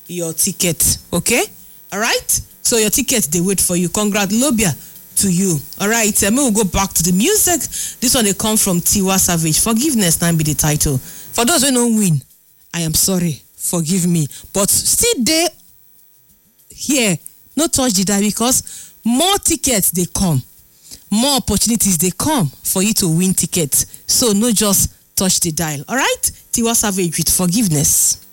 your ticket. Okay? All right? So your ticket, they wait for you. Congratulations to you. All right? We'll go back to the music. This one, they come from Tiwa Savage. Forgiveness, now be the title. For those who don't win, I am sorry. Forgive me. But still they here, no touch the die because more tickets, they come. More opportunities, they come for you to win tickets. So no just touch the dial. All right? Tiwa Savage with Forgiveness.